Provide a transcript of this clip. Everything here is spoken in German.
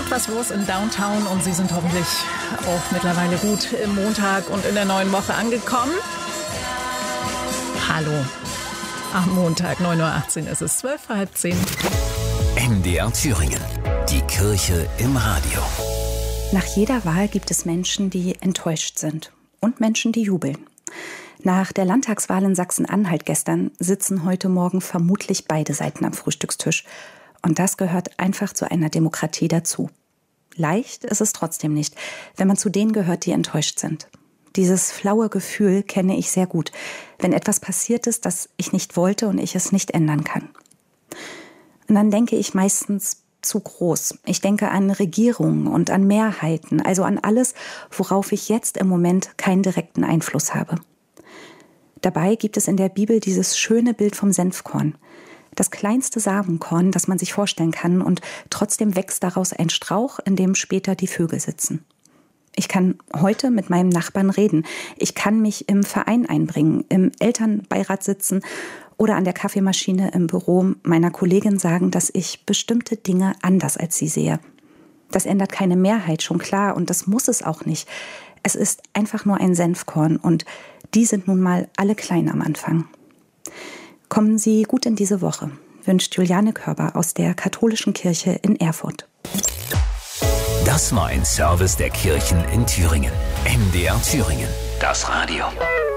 etwas los in Downtown und Sie sind hoffentlich auch mittlerweile gut im Montag und in der neuen Woche angekommen. Hallo. Am Montag, 9.18 Uhr ist es 12:30. MDR Thüringen. Die Kirche im Radio. Nach jeder Wahl gibt es Menschen, die enttäuscht sind und Menschen, die jubeln. Nach der Landtagswahl in Sachsen-Anhalt gestern sitzen heute Morgen vermutlich beide Seiten am Frühstückstisch. Und das gehört einfach zu einer Demokratie dazu. Leicht ist es trotzdem nicht, wenn man zu denen gehört, die enttäuscht sind. Dieses flaue Gefühl kenne ich sehr gut, wenn etwas passiert ist, das ich nicht wollte und ich es nicht ändern kann. Und dann denke ich meistens zu groß. Ich denke an Regierungen und an Mehrheiten, also an alles, worauf ich jetzt im Moment keinen direkten Einfluss habe. Dabei gibt es in der Bibel dieses schöne Bild vom Senfkorn. Das kleinste Samenkorn, das man sich vorstellen kann, und trotzdem wächst daraus ein Strauch, in dem später die Vögel sitzen. Ich kann heute mit meinem Nachbarn reden. Ich kann mich im Verein einbringen, im Elternbeirat sitzen oder an der Kaffeemaschine im Büro meiner Kollegin sagen, dass ich bestimmte Dinge anders als sie sehe. Das ändert keine Mehrheit, schon klar, und das muss es auch nicht. Es ist einfach nur ein Senfkorn und die sind nun mal alle klein am Anfang. Kommen Sie gut in diese Woche, wünscht Juliane Körber aus der Katholischen Kirche in Erfurt. Das war ein Service der Kirchen in Thüringen. MDR Thüringen. Das Radio.